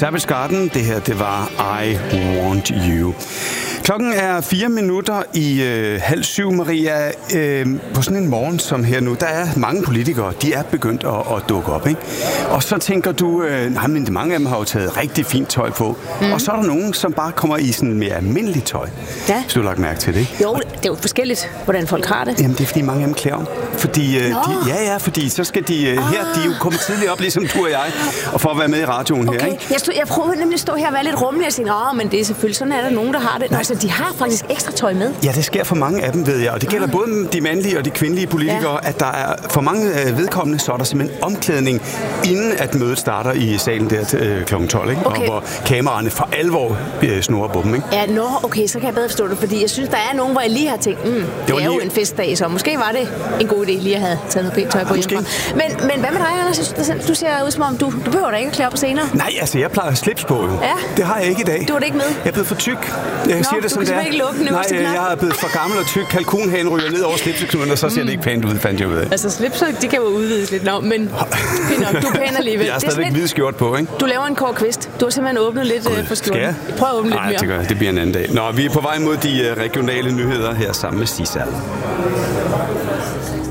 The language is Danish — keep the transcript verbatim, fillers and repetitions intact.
Savage Garden. Det her, det var I Want You. Klokken er fire minutter i øh, halv syv, Maria. Øh, på sådan en morgen som her nu, der er mange politikere, de er begyndt at, at dukke op, ikke? Og så tænker du, øh, nej, men mange af dem har jo taget rigtig fint tøj på. Mm. Og så er der nogen, som bare kommer i sådan mere almindeligt tøj. Ja. Hvis du har lagt mærke til det, ikke? Jo, det er jo forskelligt, hvordan folk har det. Jamen, det er fordi mange af dem klæder om. Fordi, øh, de, ja, ja, fordi så skal de øh, her, de er jo kommet tidligt op, ligesom du og jeg, og for at være med i radioen okay. her, ikke? Jeg, stod, jeg prøvede nemlig at stå her og være lidt rummelig og sige, åh, men det er selvfølgelig, sådan er der nogen, der har det. Nå, så de har faktisk ekstra tøj med. Ja, det sker for mange af dem, ved jeg. Og det gælder ah. både de mandlige og de kvindelige politikere, ja. At der er for mange øh, vedkommende, så er der simpelthen omklædning, inden at mødet starter i salen der øh, klokken tolv, ikke? Okay. Og hvor kameraerne for alvor øh, snurrer på dem, ikke? Ja, nå, okay, så kan jeg bedre forstå det, fordi jeg synes, der er nogen, hvor jeg lige har tænkt, mm, det, det er lige... jo en festdag, så måske var det en god idé lige at have taget noget pænt tøj på hjemmefra. Men, men hvad med dig, Anders? Du ser ud som om, du, du behøver da ikke at klæde op senere. Nej, altså, jeg plejer at slips på, jo. Ja. Det har jeg ikke i dag. Du er det ikke med? Jeg er blevet for tyk. Jeg nå, siger det, som det er. Ikke lukke den nej, jeg er blevet for gammel og tyk. Kalkunhagen ryger ned over slipseknuden, og så ser mm. det ikke pænt ud, fandt jeg ud af. Altså, slipser, de kan jo udvides lidt. Nå, men nok, du er pæn alligevel. Jeg har stadigvæk hvid skjort på, ikke? Du laver en Kåre Kvist. Du har simpelthen åbnet lidt uh, for skjorten. Skal jeg? Prøv at åbne lidt mere. Nej, det gør jeg. Det bliver en anden dag. Nå, vi er på vej mod de uh, regionale nyheder her sammen med Sisal.